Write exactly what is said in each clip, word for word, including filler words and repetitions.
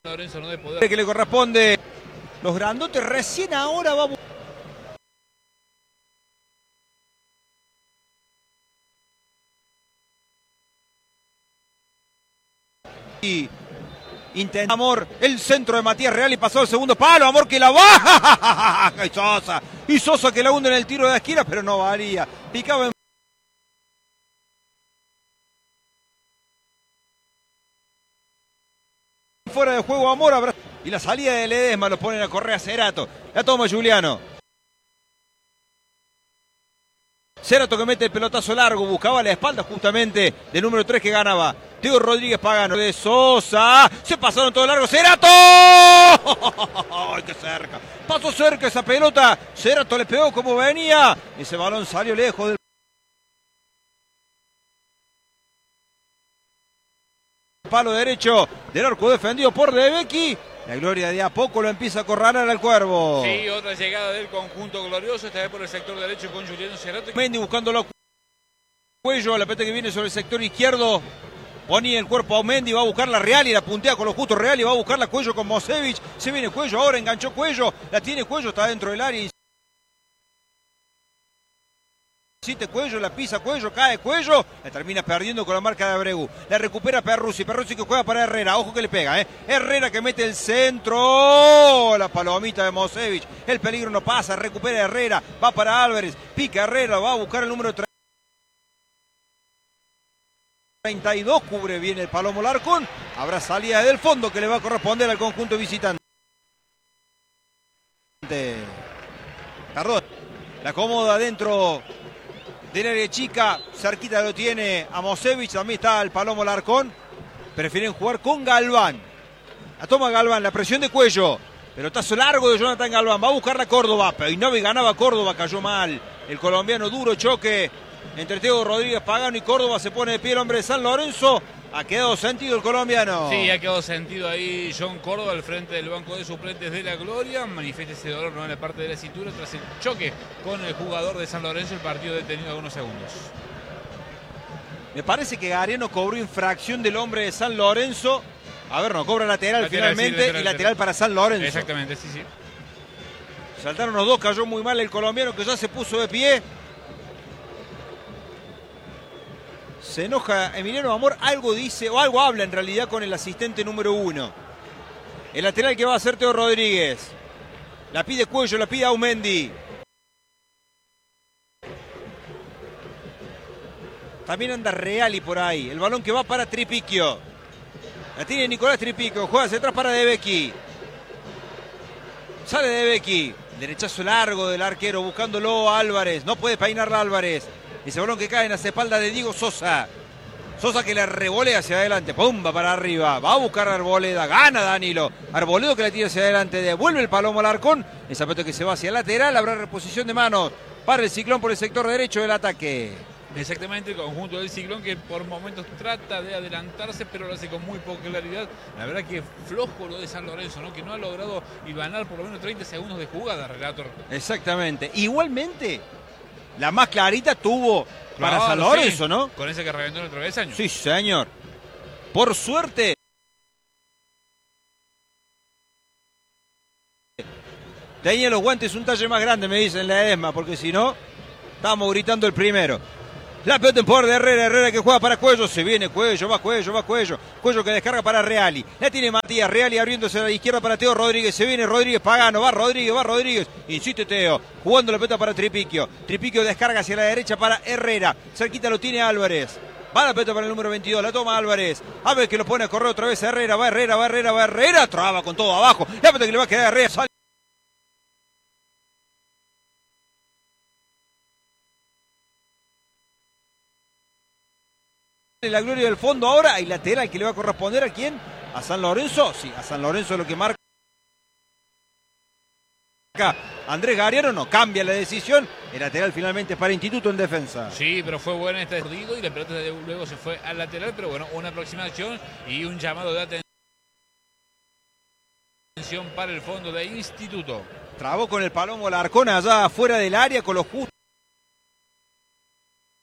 Lorenzo no de poder. Que le corresponde. Los grandotes recién ahora va a... Y intenta Amor, el centro de Matías Real y pasó el segundo palo. Amor que la baja. Y Sosa. Y Sosa que la hunde en el tiro de la esquina, pero no valía. Picaba en... fuera de juego Amor. Habrá... Y la salida de Ledesma lo ponen a correr a Cerato. La toma Juliano. Cerato que mete el pelotazo largo. Buscaba la espalda justamente del número tres que ganaba. Teo Rodríguez Pagano de Sosa. Se pasaron todo largo. ¡Cerato! ¡Ay, qué cerca! Pasó cerca esa pelota. Cerato le pegó como venía. Ese balón salió lejos del palo derecho del arco defendido por De Becchi. La Gloria de a poco lo empieza a acorralar al Cuervo. Sí, otra llegada del conjunto glorioso, esta vez por el sector derecho con Juliano Cerato. Mendy buscándolo Cuello, la pelota que viene sobre el sector izquierdo. Ponía el cuerpo a Mendy, va a buscar la Real y la puntea con los justos Real y va a buscar la Cuello con Mosevich. Se viene Cuello, ahora enganchó Cuello, la tiene Cuello, está dentro del área. Insiste Cuello, la pisa Cuello, cae Cuello, la termina perdiendo con la marca de Abreu. La recupera Perruzzi, Perruzzi que juega para Herrera, ojo que le pega, ¿eh? Herrera que mete el centro, la palomita de Mosevich, el peligro no pasa, recupera Herrera, va para Álvarez, pica Herrera, va a buscar el número treinta y dos, cubre bien el Palomo Larcón, habrá salida del fondo que le va a corresponder al conjunto visitante. Tardó, la acomoda dentro del área chica, cerquita lo tiene a Mosevich, también está el Palomo Larcón, prefieren jugar con Galván. La toma Galván, la presión de Cuello, pelotazo largo de Jonathan Galván, va a buscar la Córdoba, peinaba y ganaba Córdoba, cayó mal el colombiano, duro choque entre Teo Rodríguez Pagano y Córdoba, se pone de pie el hombre de San Lorenzo. Ha quedado sentido el colombiano. Sí, ha quedado sentido ahí John Córdoba al frente del banco de suplentes de la Gloria. Manifiesta ese dolor ¿no? en la parte de la cintura tras el choque con el jugador de San Lorenzo, el partido detenido algunos segundos. Me parece que Gariano cobró infracción del hombre de San Lorenzo. A ver, no, cobra lateral, lateral finalmente sí, lateral, y lateral, lateral para San Lorenzo. Exactamente, sí, sí. Saltaron los dos, cayó muy mal el colombiano que ya se puso de pie. Se enoja Emiliano Amor, algo dice, o algo habla en realidad con el asistente número uno. El lateral que va a hacer Teo Rodríguez. La pide Cuello, la pide Aumendi. También anda Reali por ahí. El balón que va para Tripiquio. La tiene Nicolás Tripiquio, juega hacia atrás para De Becchi. Sale De Becchi. Derechazo largo del arquero, buscándolo Álvarez. No puede peinarla Álvarez. Ese balón que cae en las espaldas de Diego Sosa. Sosa que le revolea hacia adelante. Pumba para arriba. Va a buscar a Arboleda. Gana Danilo. Arboledo que la tira hacia adelante. Devuelve el Palomo Larcón. Esa pelota que se va hacia el lateral. Habrá reposición de manos para el Ciclón por el sector derecho del ataque. Exactamente, el conjunto del Ciclón que por momentos trata de adelantarse, pero lo hace con muy poca claridad. La verdad que flojo lo de San Lorenzo, ¿no? Que no ha logrado ganar por lo menos treinta segundos de jugada, Relator. Exactamente. Igualmente, la más clarita tuvo para claro, San Lorenzo, sí, ¿no? Con ese que reventó en el travesaño. Sí, señor. Por suerte. Tenía los guantes un talle más grande, me dicen la Edesma, porque si no, estábamos gritando el primero. La pelota en poder de Herrera, Herrera que juega para Cuello, se viene Cuello, va Cuello, va Cuello, Cuello que descarga para Reali, la tiene Matías, Reali abriéndose a la izquierda para Teo Rodríguez, se viene Rodríguez Pagano, va Rodríguez, va Rodríguez, insiste Teo, jugando la pelota para Tripiquio, Tripiquio descarga hacia la derecha para Herrera, cerquita lo tiene Álvarez, va la pelota para el número veintidós, la toma Álvarez, a ver que lo pone a correr otra vez a Herrera, va Herrera, va Herrera, va Herrera, traba con todo abajo, la pelota que le va a quedar a Herrera, sale. La Gloria del fondo ahora, y lateral que le va a corresponder a quién, a San Lorenzo, sí, a San Lorenzo lo que marca Andrés Gariano, no cambia la decisión, el lateral finalmente para Instituto en defensa. Sí, pero fue buena este perdido y la pelota de luego se fue al lateral, pero bueno, una aproximación y un llamado de atención para el fondo de Instituto. Trabó con el Palomo Larcón allá afuera del área con los justos.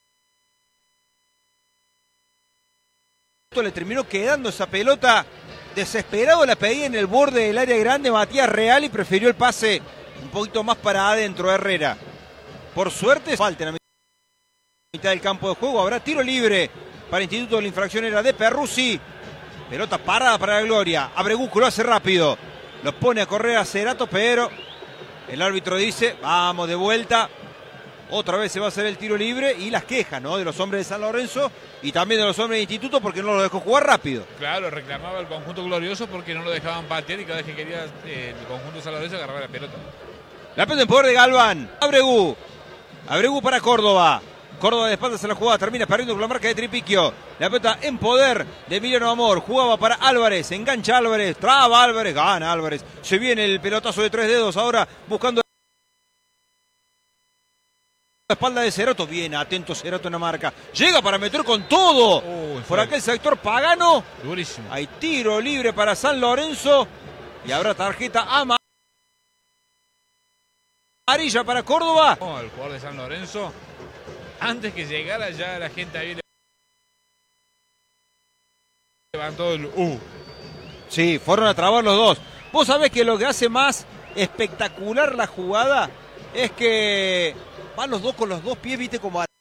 Le terminó quedando esa pelota desesperado la pedía en el borde del área grande Matías Real y prefirió el pase un poquito más para adentro Herrera. Por suerte, falta en la mitad del campo de juego. Habrá tiro libre para Instituto. La infracción era de Perruzzi. Pelota parada para la Gloria. Abregú lo hace rápido. Lo pone a correr a Cerato, pero el árbitro dice, vamos de vuelta. Otra vez se va a hacer el tiro libre y las quejas, ¿no?, de los hombres de San Lorenzo y también de los hombres de Instituto porque no lo dejó jugar rápido. Claro, reclamaba el conjunto glorioso porque no lo dejaban patear y cada vez que quería eh, el conjunto de San Lorenzo agarraba la pelota. La pelota en poder de Galván. Abregú. Abregú para Córdoba. Córdoba de espaldas en la jugada. Termina perdiendo con la marca de Tripiquio. La pelota en poder de Emiliano Amor. Jugaba para Álvarez. Engancha Álvarez. Traba Álvarez. Gana Álvarez. Se viene el pelotazo de tres dedos. Ahora buscando la espalda de Cerato. Bien atento Cerato en la marca. Llega para meter con todo. Uy, por aquel sector Pagano. Durísimo. Hay tiro libre para San Lorenzo. Y habrá tarjeta amarilla. Amarilla para Córdoba. Oh, el jugador de San Lorenzo, antes que llegara ya la gente ahí levantó el U. Sí, fueron a trabar los dos. Vos sabés que lo que hace más espectacular la jugada es que van los dos con los dos pies, viste, como a